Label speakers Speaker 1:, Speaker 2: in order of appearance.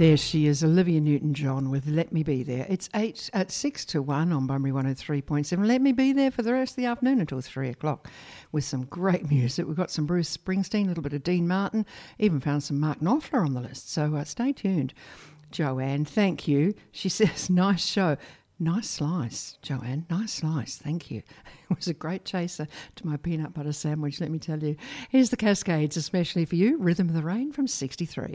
Speaker 1: There she is, Olivia Newton-John with Let Me Be There. It's 6 to 1 on Bunbury 103.7. Let me be there for the rest of the afternoon until 3 o'clock with some great music. We've got some Bruce Springsteen, a little bit of Dean Martin, even found some Mark Knopfler on the list. So stay tuned. Joanne, thank you. She says, nice show. Nice slice, Joanne. Nice slice. Thank you. It was a great chaser to my peanut butter sandwich, let me tell you. Here's the Cascades, especially for you. Rhythm of the Rain from 63.